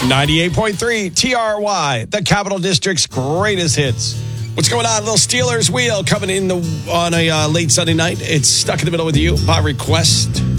98.3 TRY, the Capital District's greatest hits. What's going on? Little Steelers Wheel coming in on a late Sunday night. It's Stuck in the Middle with You by request.